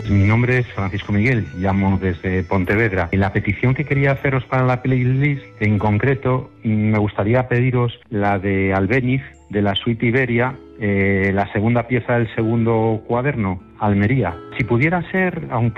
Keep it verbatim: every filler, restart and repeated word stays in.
Mi nombre es Francisco Miguel, llamo desde Pontevedra. La petición que quería haceros para la playlist, en concreto, me gustaría pediros la de Albéniz, de la suite Iberia, eh, la segunda pieza del segundo cuaderno, Almería. Si pudiera ser, aunque